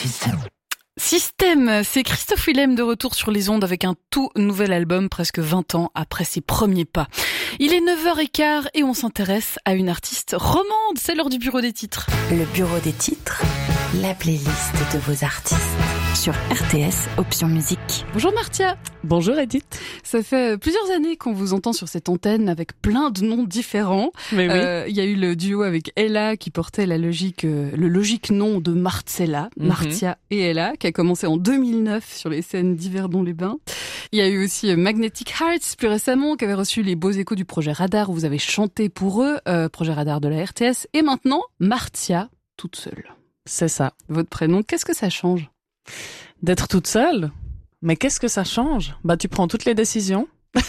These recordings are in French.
Système, c'est Christophe Willem de retour sur les ondes avec un tout nouvel album presque 20 ans après ses premiers pas. Il est 9h15 et on s'intéresse à une artiste romande, c'est l'heure du bureau des titres. Le bureau des titres, la playlist de vos artistes sur RTS Option Musique. Bonjour Martia. Bonjour Edith. Ça fait plusieurs années qu'on vous entend sur cette antenne avec plein de noms différents. Mais oui. Il y a eu le duo avec Ella qui portait le logique nom de Marcella, Martia et Ella, qui a commencé en 2009 sur les scènes d'Yverdon-les-Bains. Il y a eu aussi Magnetic Hearts plus récemment qui avait reçu les beaux échos du projet Radar où vous avez chanté pour eux, projet Radar de la RTS. Et maintenant, Martia toute seule. C'est ça. Votre prénom, qu'est-ce que ça change ? D'être toute seule? Mais qu'est-ce que ça change? Bah, tu prends toutes les décisions.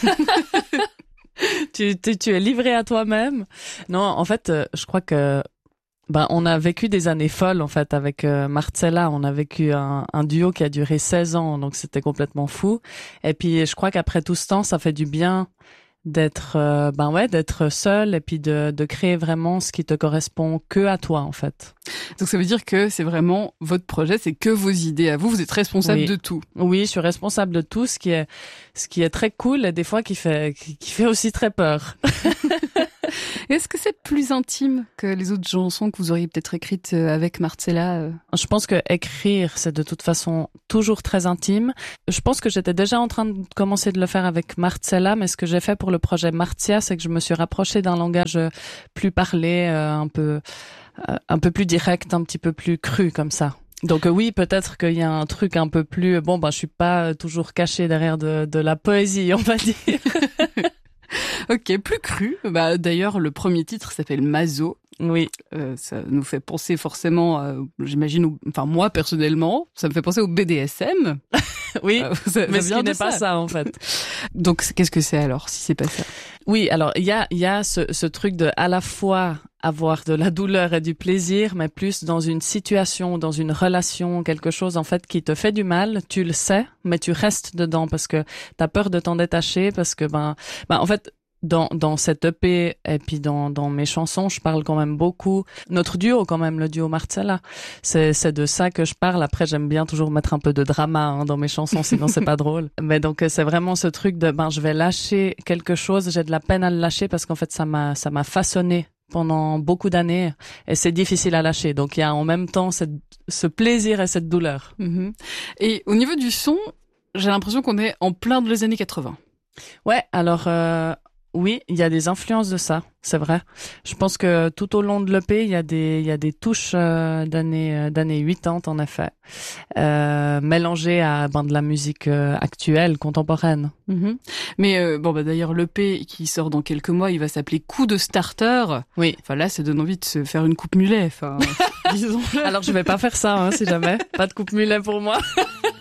tu es livré à toi-même. Non, en fait, je crois que on a vécu des années folles en fait avec Marcella. On a vécu un duo qui a duré 16 ans, donc c'était complètement fou. Et puis je crois qu'après tout ce temps, ça fait du bien d'être d'être seul et puis de créer vraiment ce qui te correspond que à toi en fait. Donc ça veut dire que c'est vraiment votre projet, c'est que vos idées à vous, vous êtes responsable de tout. Oui, je suis responsable de tout, ce qui est très cool et des fois qui fait aussi très peur. Est-ce que c'est plus intime que les autres chansons que vous auriez peut-être écrites avec Marcella? Je pense que écrire, c'est de toute façon toujours très intime. Je pense que j'étais déjà en train de commencer de le faire avec Marcella, mais ce que j'ai fait pour le projet Martia, c'est que je me suis rapprochée d'un langage plus parlé, un peu plus direct, un petit peu plus cru comme ça. Donc oui, peut-être qu'il y a un truc un peu plus... je suis pas toujours cachée derrière de la poésie, on va dire. Ok, plus cru. D'ailleurs, le premier titre s'appelle Mazo. Oui. Ça nous fait penser forcément, j'imagine, moi personnellement, ça me fait penser au BDSM. Oui, mais ce qui n'est ça. pas ça en fait. Donc qu'est-ce que c'est alors, si c'est pas ça? Oui, alors il y a ce truc de à la fois avoir de la douleur et du plaisir, mais plus dans une situation, dans une relation, quelque chose en fait qui te fait du mal, tu le sais, mais tu restes dedans parce que t'as peur de t'en détacher, parce que en fait dans cette EP et puis dans mes chansons, je parle quand même beaucoup. Notre duo quand même, le duo Marcella, c'est de ça que je parle. Après, j'aime bien toujours mettre un peu de drama dans mes chansons, sinon c'est pas drôle. Mais donc c'est vraiment ce truc de je vais lâcher quelque chose, j'ai de la peine à le lâcher parce qu'en fait ça m'a façonné pendant beaucoup d'années et c'est difficile à lâcher. Donc il y a en même temps ce plaisir et cette douleur. Et au niveau du son, j'ai l'impression qu'on est en plein dans les années 80. Ouais, alors oui, il y a des influences de ça, c'est vrai. Je pense que tout au long de l'EP, il y a des touches d'années 80 en effet, mélangées à de la musique actuelle, contemporaine. Mais d'ailleurs l'EP qui sort dans quelques mois, il va s'appeler Coup de starter. Oui. Enfin là, ça donne envie de se faire une coupe mulet. Disons. Alors je vais pas faire ça, si jamais. Pas de coupe mulet pour moi.